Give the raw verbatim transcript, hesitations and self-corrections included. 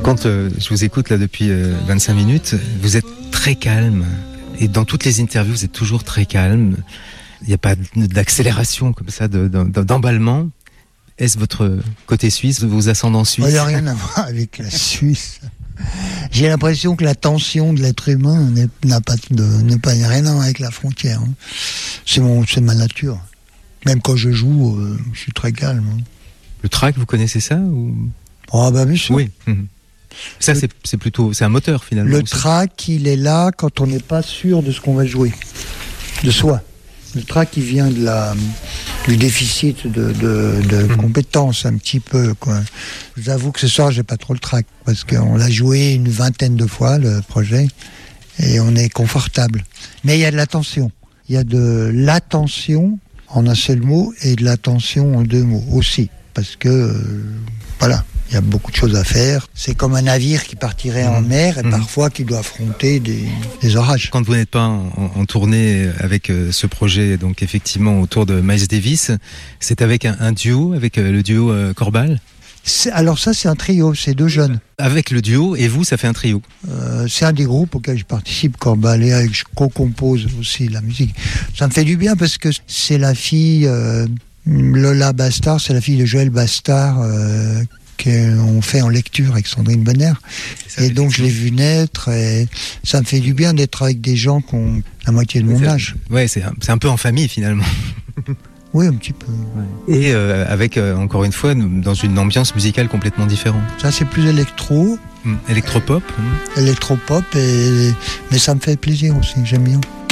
Quand euh, je vous écoute là depuis euh, vingt-cinq minutes, vous êtes très calme. Et dans toutes les interviews, vous êtes toujours très calme. Il n'y a pas d'accélération comme ça, de, de, d'emballement. Est-ce votre côté suisse, vos ascendants suisses ? Il n'y a rien à voir avec la Suisse. J'ai l'impression que la tension de l'être humain n'est, n'a pas de, n'est pas rien à voir avec la frontière. Hein. C'est, mon, c'est ma nature. Même quand je joue, euh, je suis très calme. Hein. Le track, vous connaissez ça ou... Oh bah bien sûr. Oui. Mmh. Ça, le, c'est, c'est plutôt, c'est un moteur finalement. Le aussi. track, il est là quand on n'est pas sûr de ce qu'on va jouer, de soi. Le track, il vient de la, du déficit de, de, de mmh. compétences un petit peu, quoi. Je vous avoue que ce soir, j'ai pas trop le track parce qu'on l'a joué une vingtaine de fois le projet et on est confortable. Mais il y a de la tension. Il y a de l'attention en un seul mot et de l'attention en deux mots aussi, parce que euh, voilà. Il y a beaucoup de choses à faire. C'est comme un navire qui partirait mmh. en mer et mmh. parfois qui doit affronter des, des orages. Quand vous n'êtes pas en, en tournée avec euh, ce projet, donc effectivement autour de Miles Davis, c'est avec un, un duo, avec euh, le duo euh, Corbal ? C'est, alors ça, c'est un trio, c'est deux jeunes. Avec le duo, et vous, ça fait un trio ? euh, C'est un des groupes auxquels je participe, Corbal, et avec, je co-compose aussi la musique. Ça me fait du bien parce que c'est la fille, euh, Lola Bastard, c'est la fille de Joël Bastard, euh, qu'on fait en lecture avec Sandrine Bonner. Et donc je l'ai vu naître et ça me fait du bien d'être avec des gens qui ont la moitié de mon c'est, âge. Ouais, c'est un, c'est un peu en famille finalement. Oui, un petit peu. Ouais. Et euh, avec, euh, encore une fois, dans une ambiance musicale complètement différente. Ça, c'est plus électro. Mmh. Électropop. Mmh. Électropop, et... mais ça me fait plaisir aussi, j'aime bien.